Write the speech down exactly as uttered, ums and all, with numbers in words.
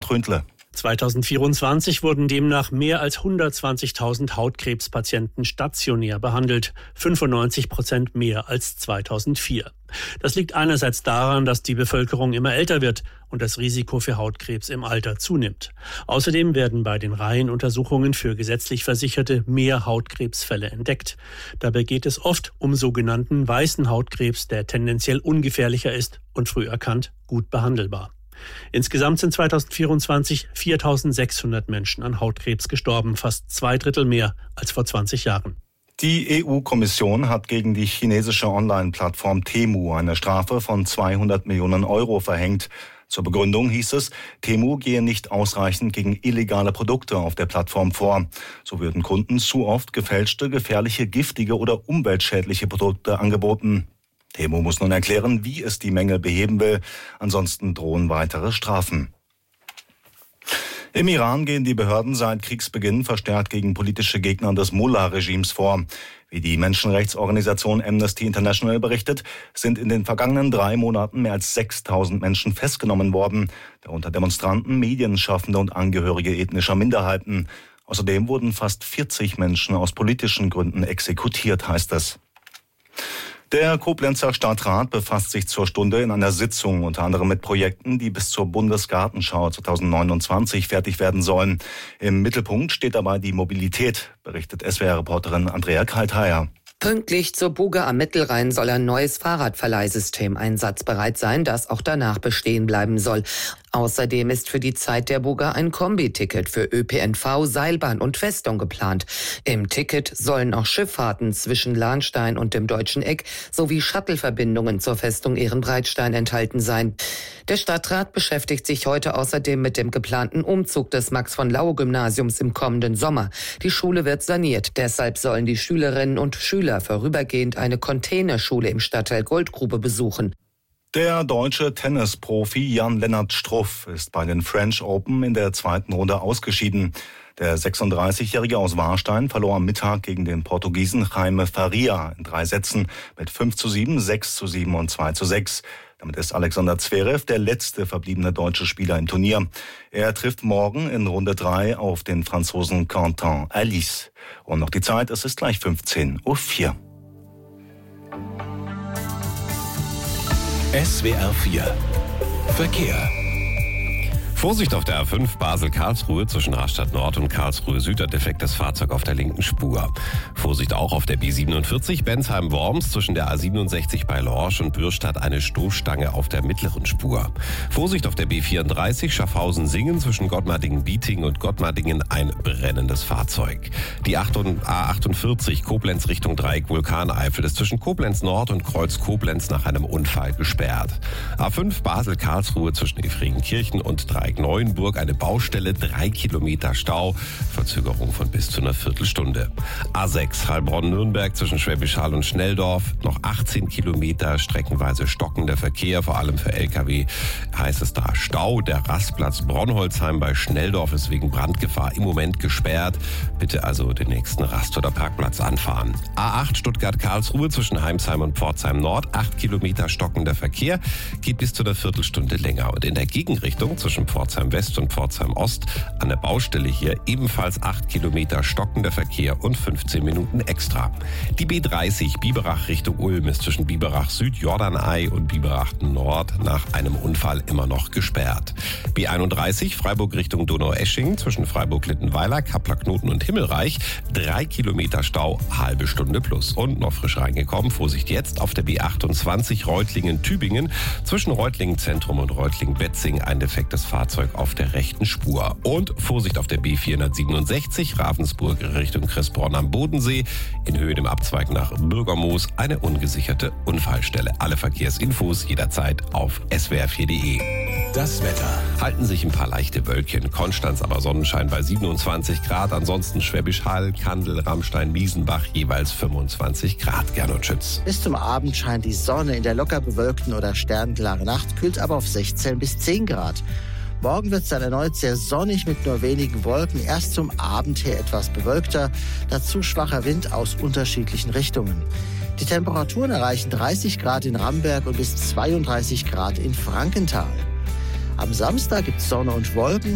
Tründle. zweitausendvierundzwanzig wurden demnach mehr als hundertzwanzigtausend Hautkrebspatienten stationär behandelt, fünfundneunzig Prozent mehr als zweitausendvier. Das liegt einerseits daran, dass die Bevölkerung immer älter wird und das Risiko für Hautkrebs im Alter zunimmt. Außerdem werden bei den Reihenuntersuchungen für gesetzlich Versicherte mehr Hautkrebsfälle entdeckt. Dabei geht es oft um sogenannten weißen Hautkrebs, der tendenziell ungefährlicher ist und früh erkannt gut behandelbar. Insgesamt sind zweitausendvierundzwanzig viertausendsechshundert Menschen an Hautkrebs gestorben, fast zwei Drittel mehr als vor zwanzig Jahren. Die E U-Kommission hat gegen die chinesische Online-Plattform Temu eine Strafe von zweihundert Millionen Euro verhängt. Zur Begründung hieß es, Temu gehe nicht ausreichend gegen illegale Produkte auf der Plattform vor. So würden Kunden zu oft gefälschte, gefährliche, giftige oder umweltschädliche Produkte angeboten. Temu muss nun erklären, wie es die Mängel beheben will. Ansonsten drohen weitere Strafen. Im Iran gehen die Behörden seit Kriegsbeginn verstärkt gegen politische Gegner des Mullah-Regimes vor. Wie die Menschenrechtsorganisation Amnesty International berichtet, sind in den vergangenen drei Monaten mehr als sechstausend Menschen festgenommen worden, darunter Demonstranten, Medienschaffende und Angehörige ethnischer Minderheiten. Außerdem wurden fast vierzig Menschen aus politischen Gründen exekutiert, heißt es. Der Koblenzer Stadtrat befasst sich zur Stunde in einer Sitzung unter anderem mit Projekten, die bis zur Bundesgartenschau zweitausendneunundzwanzig fertig werden sollen. Im Mittelpunkt steht dabei die Mobilität, berichtet S W R-Reporterin Andrea Kaltheier. Pünktlich zur Buga am Mittelrhein soll ein neues Fahrradverleihsystem einsatzbereit sein, das auch danach bestehen bleiben soll. Außerdem ist für die Zeit der Buga ein Kombi-Ticket für Ö P N V, Seilbahn und Festung geplant. Im Ticket sollen auch Schifffahrten zwischen Lahnstein und dem Deutschen Eck sowie Shuttle-Verbindungen zur Festung Ehrenbreitstein enthalten sein. Der Stadtrat beschäftigt sich heute außerdem mit dem geplanten Umzug des Max-von-Laue-Gymnasiums im kommenden Sommer. Die Schule wird saniert. Deshalb sollen die Schülerinnen und Schüler vorübergehend eine Containerschule im Stadtteil Goldgrube besuchen. Der deutsche Tennisprofi Jan-Lennart Struff ist bei den French Open in der zweiten Runde ausgeschieden. Der sechsunddreißigjährige aus Warstein verlor am Mittag gegen den Portugiesen Jaime Faria in drei Sätzen mit fünf zu sieben, sechs zu sieben und zwei zu sechs. Damit ist Alexander Zverev der letzte verbliebene deutsche Spieler im Turnier. Er trifft morgen in Runde drei auf den Franzosen Quentin Alice. Und noch die Zeit, es ist gleich fünfzehn Uhr vier. S W R vier Verkehr. Vorsicht auf der A fünf Basel-Karlsruhe zwischen Rastatt Nord und Karlsruhe Süd, ein defektes Fahrzeug auf der linken Spur. Vorsicht auch auf der B siebenundvierzig Bensheim-Worms zwischen der A siebenundsechzig bei Lorsch und Bürstadt, eine Stoßstange auf der mittleren Spur. Vorsicht auf der B vierunddreißig Schaffhausen-Singen zwischen Gottmardingen-Bieting und Gottmardingen, ein brennendes Fahrzeug. Die A achtundvierzig Koblenz Richtung Dreieck Vulkaneifel ist zwischen Koblenz Nord und Kreuz Koblenz nach einem Unfall gesperrt. A fünf Basel-Karlsruhe zwischen Efringenkirchen und Dreieck Neuenburg, eine Baustelle, drei Kilometer Stau, Verzögerung von bis zu einer Viertelstunde. A sechs Heilbronn-Nürnberg zwischen Schwäbisch Hall und Schnelldorf, noch achtzehn Kilometer, streckenweise stockender Verkehr, vor allem für L K W heißt es da Stau. Der Rastplatz Bronholzheim bei Schnelldorf ist wegen Brandgefahr im Moment gesperrt. Bitte also den nächsten Rast- oder Parkplatz anfahren. A acht Stuttgart-Karlsruhe zwischen Heimsheim und Pforzheim Nord, acht Kilometer stockender Verkehr, geht bis zu einer Viertelstunde länger. Und in der Gegenrichtung zwischen Pforzheim West und Pforzheim Ost an der Baustelle hier ebenfalls acht Kilometer stockender Verkehr und fünfzehn Minuten extra. Die B dreißig Biberach Richtung Ulm ist zwischen Biberach Süd, Jordanei und Biberach Nord nach einem Unfall immer noch gesperrt. B einunddreißig Freiburg Richtung Donaueschingen zwischen Freiburg-Littenweiler, Kappler-Knoten und Himmelreich, drei Kilometer Stau, halbe Stunde plus. Und noch frisch reingekommen, Vorsicht jetzt auf der B achtundzwanzig Reutlingen-Tübingen zwischen Reutlingen-Zentrum und Reutlingen-Betzing, ein defektes Fahrzeug auf der rechten Spur. Und Vorsicht auf der B vierhundertsiebenundsechzig Ravensburg Richtung Kressbronn am Bodensee, in Höhe dem Abzweig nach Bürgermoos, eine ungesicherte Unfallstelle. Alle Verkehrsinfos jederzeit auf S W R vier Punkt de. Das Wetter. Halten sich ein paar leichte Wölkchen. Konstanz aber Sonnenschein bei siebenundzwanzig Grad. Ansonsten Schwäbisch Hall, Kandel, Ramstein, Miesenbach jeweils fünfundzwanzig Grad. Gernot Schütz. Bis zum Abend scheint die Sonne. In der locker bewölkten oder sternklaren Nacht kühlt aber auf sechzehn bis zehn Grad. Morgen wird es dann erneut sehr sonnig mit nur wenigen Wolken. Erst zum Abend her etwas bewölkter. Dazu schwacher Wind aus unterschiedlichen Richtungen. Die Temperaturen erreichen dreißig Grad in Ramberg und bis zweiunddreißig Grad in Frankenthal. Am Samstag gibt es Sonne und Wolken.